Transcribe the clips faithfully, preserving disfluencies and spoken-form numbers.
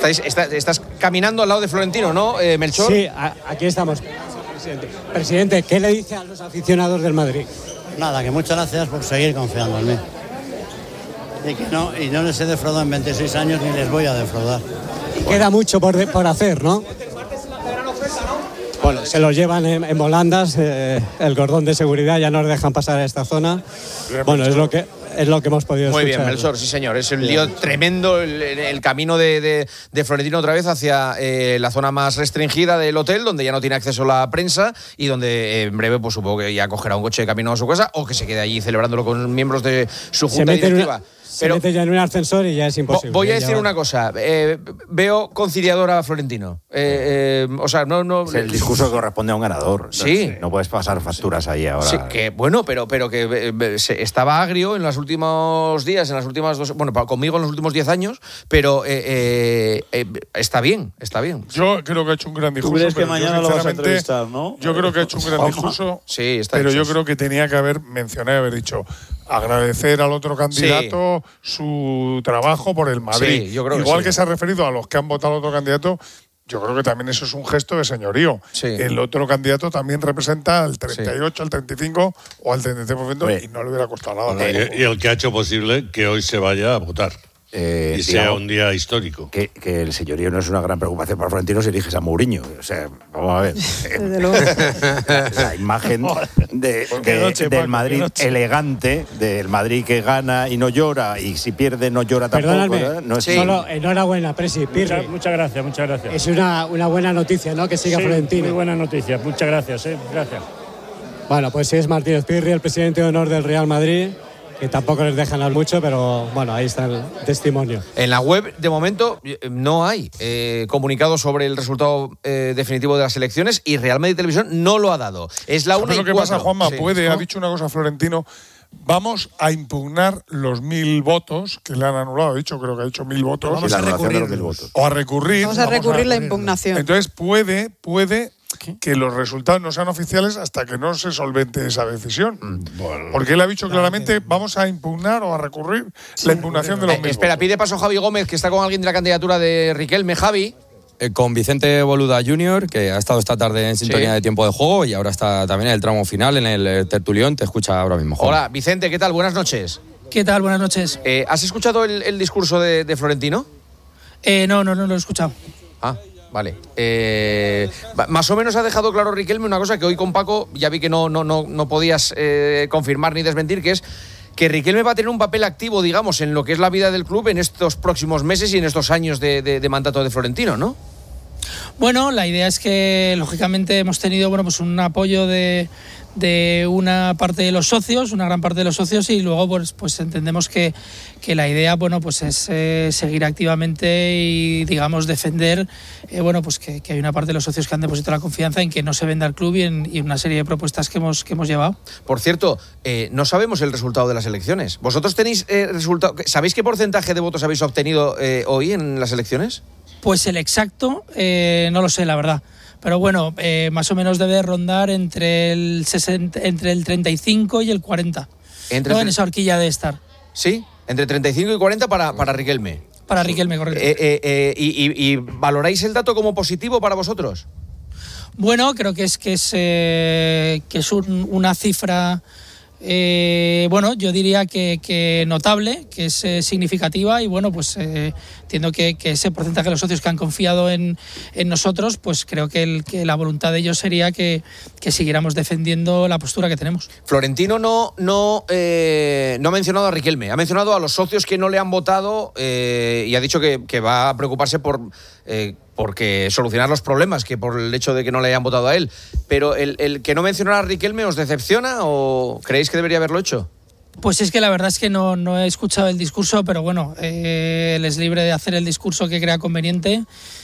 Estáis, está, estás caminando al lado de Florentino, ¿no, eh, Melchor? Sí, a, aquí estamos. Presidente. Presidente, ¿qué le dice a los aficionados del Madrid? Nada, que muchas gracias por seguir confiando en mí. Y que no, y no les he defraudado en veintiséis años ni les voy a defraudar. Y queda mucho por, de, por hacer, ¿no? Bueno, se los llevan en, en volandas, eh, el cordón de seguridad, ya nos dejan pasar a esta zona. Bueno, es lo que es lo que hemos podido Muy escuchar. Muy bien, Melchor, sí señor. Es un lío tremendo el, el camino de, de, de Florentino otra vez hacia eh, la zona más restringida del hotel, donde ya no tiene acceso la prensa y donde eh, en breve, pues supongo que ya cogerá un coche de camino a su casa o que se quede allí celebrándolo con miembros de su junta directiva. Se Pero, mete ya en un ascensor y ya es imposible. Voy a decir una cosa. Eh, veo conciliador a Florentino. Eh, eh, o sea, no, no. Es el discurso que corresponde a un ganador. Sí. No puedes pasar facturas ahí ahora. Sí, que bueno, pero, pero que eh, se, estaba agrio en los últimos días, en las últimas dos. Bueno, conmigo en los últimos diez años, pero eh, eh, eh, está bien, está bien. Yo creo que ha hecho un gran discurso. ¿Tú crees que pero mañana yo, lo vas a entrevistar, no? Yo creo que ha hecho un gran discurso. Sí, está Pero hecho. yo creo que tenía que haber mencionado, haber dicho, agradecer al otro candidato sí. su trabajo por el Madrid. Sí, yo creo Igual que, que sí. se ha referido a los que han votado al otro candidato, yo creo que también eso es un gesto de señorío. Sí. El otro candidato también representa al treinta y ocho, sí. al treinta y cinco o al treinta y tres por ciento Oye. y no le hubiera costado nada. Bueno, y, y el que ha hecho posible que hoy se vaya a votar. Eh, y sea digamos, un día histórico. Que, que el señorío no es una gran preocupación para Florentino si eliges a Mourinho. O sea, vamos a ver. Desde luego. La, la imagen de, de, noche, del Paco, Madrid elegante, del Madrid que gana y no llora, y si pierde no llora tampoco. Perdóname, no es sí. Solo enhorabuena, Presi. Muchas, muchas gracias, muchas gracias. Es una, una buena noticia, ¿no? Que siga sí, Florentino. Muy buena noticia, muchas gracias, ¿eh? Gracias. Bueno, pues sí es Martínez Pirri, el presidente de honor del Real Madrid, que tampoco les dejan hablar mucho, pero bueno, ahí está el testimonio. En la web, de momento, no hay eh, comunicado sobre el resultado eh, definitivo de las elecciones y Real Madrid Televisión no lo ha dado. Es la una y lo que cuatro. pasa, Juanma? Sí. Puede, ¿No? ha dicho una cosa Florentino, vamos a impugnar los mil votos que le han anulado. Ha dicho, creo que ha dicho mil votos. Vamos a recurrir los mil votos. O a recurrir. Vamos a recurrir vamos a la impugnación. Entonces puede, puede que los resultados no sean oficiales hasta que no se solvente esa decisión. Bueno, porque él ha dicho claramente, vamos a impugnar o a recurrir sí, la impugnación de los eh, mil Espera, votos. pide paso Javi Gómez, que está con alguien de la candidatura de Riquelme. Javi. Eh, con Vicente Boluda junior, que ha estado esta tarde en sintonía sí. de tiempo de juego y ahora está también en el tramo final, en el tertulión. Te escucha ahora mismo, Juan. Hola, Vicente, ¿qué tal? Buenas noches. ¿Qué tal? Buenas noches. Eh, ¿Has escuchado el, el discurso de, de Florentino? Eh, no, no, no lo he escuchado. Ah, vale. Eh, más o menos ha dejado claro Riquelme una cosa que hoy con Paco ya vi que no, no, no, no podías eh, confirmar ni desmentir, que es que Riquelme va a tener un papel activo, digamos, en lo que es la vida del club en estos próximos meses y en estos años de, de, de mandato de Florentino, ¿no? Bueno, la idea es que, lógicamente, hemos tenido bueno, pues un apoyo de, de una parte de los socios, una gran parte de los socios, y luego pues, pues entendemos que, que la idea bueno, pues es eh, seguir activamente y, digamos, defender eh, bueno, pues que, que hay una parte de los socios que han depositado la confianza en que no se venda el club y en y una serie de propuestas que hemos, que hemos llevado. Por cierto, eh, no sabemos el resultado de las elecciones. ¿Vosotros tenéis eh, resultado? ¿Sabéis qué porcentaje de votos habéis obtenido eh, hoy en las elecciones? Pues el exacto, eh, no lo sé, la verdad. Pero bueno, eh, más o menos debe rondar entre el, sesenta, entre el treinta y cinco y el cuarenta. Entre no, en esa horquilla de estar. Sí, entre treinta y cinco y cuarenta para, para Riquelme. Para Riquelme, correcto. Eh, eh, eh, y, y, ¿Y valoráis el dato como positivo para vosotros? Bueno, creo que es, que es, eh, que es un, una cifra... Eh, bueno, yo diría que, que notable, que es eh, significativa y bueno, pues eh, entiendo que, que ese porcentaje de los socios que han confiado en, en nosotros, pues creo que, el, que la voluntad de ellos sería que, que siguiéramos defendiendo la postura que tenemos. Florentino no, no, eh, no ha mencionado a Riquelme, ha mencionado a los socios que no le han votado eh, y ha dicho que, que va a preocuparse por... Eh, porque solucionar los problemas que por el hecho de que no le hayan votado a él. Pero el, el que no mencionara a Riquelme, ¿os decepciona o creéis que debería haberlo hecho? Pues es que la verdad es que no, no he escuchado el discurso, pero bueno, eh, él es libre de hacer el discurso que crea conveniente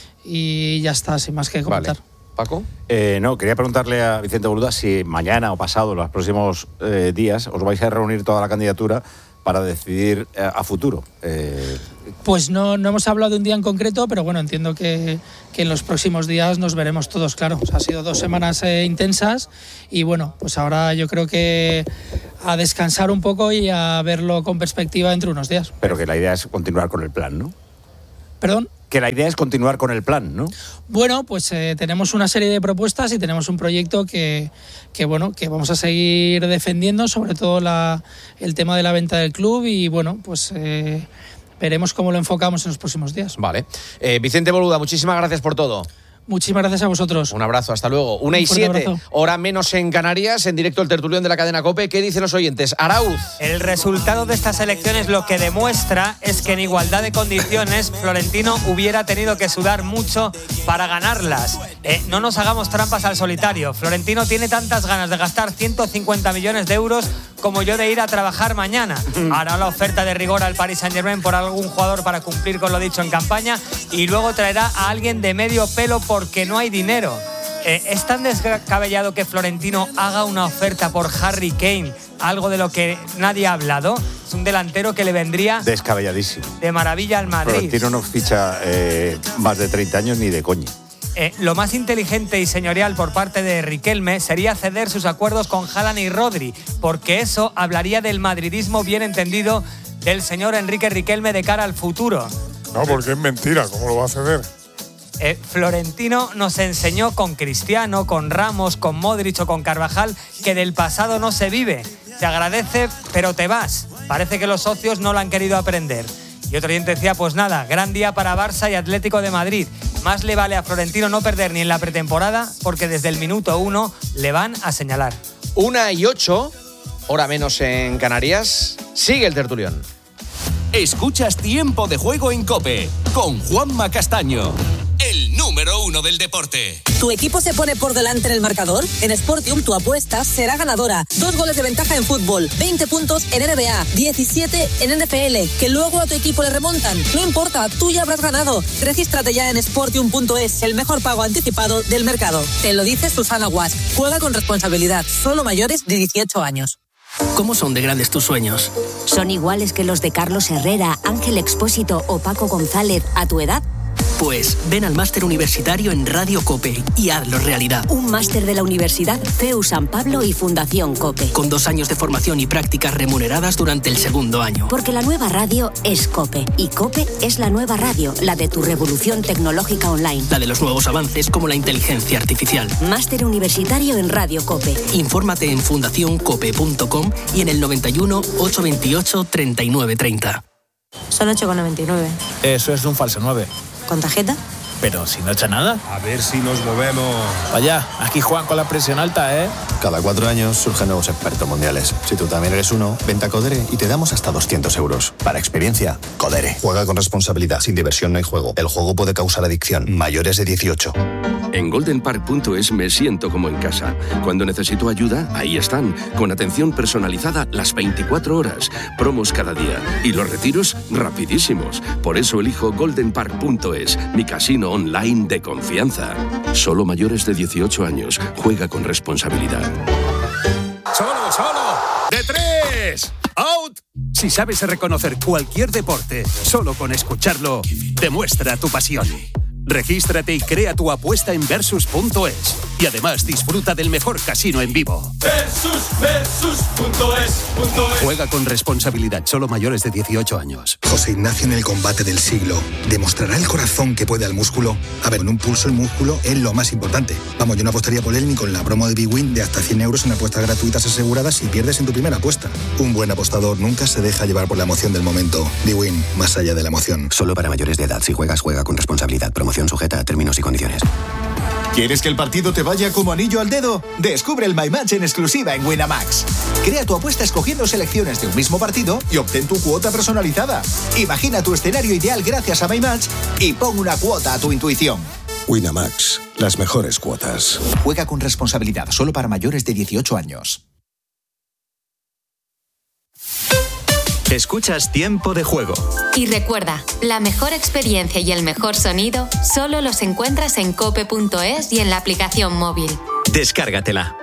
y ya está, sin más que comentar. Vale. ¿Paco? Eh, no, quería preguntarle a Vicente Boluda si mañana o pasado, en los próximos eh, días, os vais a reunir toda la candidatura para decidir eh, a futuro. Eh, Pues no, no hemos hablado de un día en concreto, pero bueno, entiendo que, que en los próximos días nos veremos todos, claro. O sea, ha sido dos semanas eh, intensas y bueno, pues ahora yo creo que a descansar un poco y a verlo con perspectiva entre unos días. Pero que la idea es continuar con el plan, ¿no? ¿Perdón? que la idea es continuar con el plan, ¿no? Bueno, pues eh, tenemos una serie de propuestas y tenemos un proyecto que, que bueno, que vamos a seguir defendiendo, sobre todo la, el tema de la venta del club y bueno, pues eh, veremos cómo lo enfocamos en los próximos días. Vale. Eh, Vicente Boluda, muchísimas gracias por todo. Muchísimas gracias a vosotros. Un abrazo, hasta luego. Una y siete, hora menos en Canarias, en directo el tertulión de la cadena COPE. ¿Qué dicen los oyentes? Arauz. El resultado de estas elecciones lo que demuestra es que en igualdad de condiciones Florentino hubiera tenido que sudar mucho para ganarlas. Eh, no nos hagamos trampas al solitario. Florentino tiene tantas ganas de gastar ciento cincuenta millones de euros como yo de ir a trabajar mañana. Hará la oferta de rigor al Paris Saint-Germain por algún jugador para cumplir con lo dicho en campaña y luego traerá a alguien de medio pelo porque no hay dinero. Eh, ¿Es tan descabellado que Florentino haga una oferta por Harry Kane? Algo de lo que nadie ha hablado. Es un delantero que le vendría descabelladísimo de maravilla al Madrid. Florentino no ficha eh, más de treinta años ni de coña. Eh, lo más inteligente y señorial por parte de Riquelme sería ceder sus acuerdos con Haaland y Rodri, porque eso hablaría del madridismo bien entendido del señor Enrique Riquelme de cara al futuro. No, porque es mentira, ¿cómo lo va a ceder? Eh, Florentino nos enseñó con Cristiano, con Ramos, con Modric o con Carvajal que del pasado no se vive. Se agradece, pero te vas. Parece que los socios no lo han querido aprender. Y otro oyente decía, pues nada, gran día para Barça y Atlético de Madrid. Más le vale a Florentino no perder ni en la pretemporada, porque desde el minuto uno le van a señalar. Una y ocho, hora menos en Canarias, sigue el tertulión. Escuchas Tiempo de Juego en COPE, con Juanma Castaño, el número uno del deporte. ¿Tu equipo se pone por delante en el marcador? En Sportium tu apuesta será ganadora. Dos goles de ventaja en fútbol, veinte puntos en N B A, diecisiete en N F L, que luego a tu equipo le remontan. No importa, tú ya habrás ganado. Regístrate ya en sportium punto es, el mejor pago anticipado del mercado. Te lo dice Susana Guas. Juega con responsabilidad, solo mayores de dieciocho años. ¿Cómo son de grandes tus sueños? ¿Son iguales que los de Carlos Herrera, Ángel Expósito o Paco González a tu edad? Pues ven al máster universitario en Radio COPE y hazlo realidad. Un máster de la Universidad C E U San Pablo y Fundación COPE. Con dos años de formación y prácticas remuneradas durante el segundo año. Porque la nueva radio es COPE y COPE es la nueva radio, la de tu revolución tecnológica online. La de los nuevos avances como la inteligencia artificial. Máster universitario en Radio COPE. Infórmate en fundación cope punto com y en el noventa y uno, ochocientos veintiocho, treinta y nueve treinta. Son ocho con noventa y nueve. Eso es un falso nueve. ¿Con tarjeta? Pero si no echa nada. A ver si nos movemos. Vaya, aquí Juan con la presión alta, ¿eh? Cada cuatro años surgen nuevos expertos mundiales. Si tú también eres uno, vente a Codere y te damos hasta doscientos euros. Para experiencia, Codere. Juega con responsabilidad. Sin diversión no hay juego. El juego puede causar adicción. Mayores de dieciocho. En golden park punto es me siento como en casa. Cuando necesito ayuda, ahí están. Con atención personalizada las veinticuatro horas. Promos cada día. Y los retiros rapidísimos. Por eso elijo golden park punto es, mi casino online de confianza. Solo mayores de dieciocho años. Juega con responsabilidad. ¡Solo, solo! ¡De tres! ¡Out! Si sabes reconocer cualquier deporte, solo con escucharlo, demuestra tu pasión. Regístrate y crea tu apuesta en versus punto es. Y además disfruta del mejor casino en vivo. Versus, versus punto es, punto es. Juega con responsabilidad, solo mayores de dieciocho años. José Ignacio en el combate del siglo. ¿Demostrará el corazón que puede al músculo? A ver, en un pulso el músculo es lo más importante. Vamos, yo no apostaría por él ni con la promo de Bwin de hasta cien euros en apuestas gratuitas aseguradas si pierdes en tu primera apuesta. Un buen apostador nunca se deja llevar por la emoción del momento. Bwin, más allá de la emoción. Solo para mayores de edad. Si juegas, juega con responsabilidad. Promoción sujeta a términos y condiciones. ¿Quieres que el partido te vaya como anillo al dedo? Descubre el My Match en exclusiva en Winamax. Crea tu apuesta escogiendo selecciones de un mismo partido y obtén tu cuota personalizada. Imagina tu escenario ideal gracias a My Match y pon una cuota a tu intuición. Winamax, las mejores cuotas. Juega con responsabilidad, solo para mayores de dieciocho años. Escuchas Tiempo de Juego. Y recuerda, la mejor experiencia y el mejor sonido solo los encuentras en cope punto es y en la aplicación móvil. Descárgatela.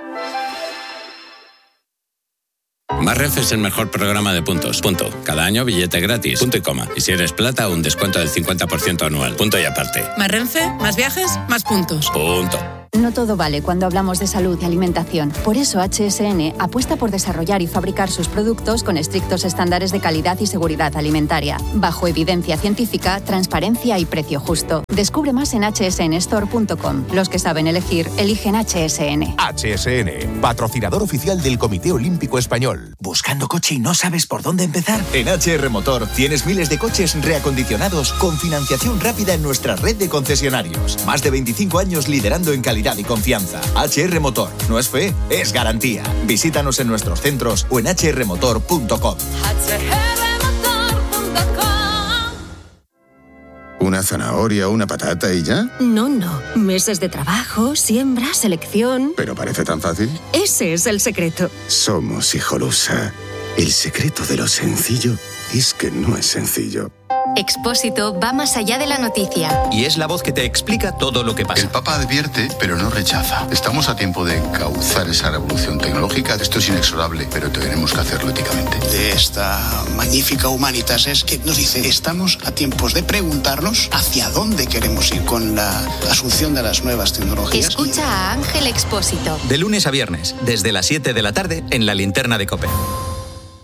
Más Renfe es el mejor programa de puntos. Punto. Cada año billete gratis. Punto y coma. Y si eres plata, un descuento del cincuenta por ciento anual. Punto y aparte. Más Renfe, más viajes, más puntos. Punto. No todo vale cuando hablamos de salud y alimentación. Por eso H S N apuesta por desarrollar y fabricar sus productos con estrictos estándares de calidad y seguridad alimentaria, bajo evidencia científica, transparencia y precio justo. Descubre más en hache ese ene store punto com. Los que saben elegir, eligen H S N. H S N, patrocinador oficial del Comité Olímpico Español. ¿Buscando coche y no sabes por dónde empezar? En H R Motor tienes miles de coches reacondicionados con financiación rápida en nuestra red de concesionarios. Más de veinticinco años liderando en calidad y confianza. H R Motor. No es fe, es garantía. Visítanos en nuestros centros o en hache erre motor punto com. ¿Una zanahoria o una patata y ya? No, no. Meses de trabajo, siembra, selección. ¿Pero parece tan fácil? Ese es el secreto. Somos Hijolusa. El secreto de lo sencillo es que no es sencillo. Expósito va más allá de la noticia. Y es la voz que te explica todo lo que pasa. El Papa advierte, pero no rechaza. Estamos a tiempo de encauzar esa revolución tecnológica. Esto es inexorable, pero tenemos que hacerlo éticamente. De esta magnífica Humanitas es que nos dice, estamos a tiempos de preguntarnos hacia dónde queremos ir con la asunción de las nuevas tecnologías. Escucha a Ángel Expósito. De lunes a viernes, desde las siete de la tarde, en La Linterna de COPE.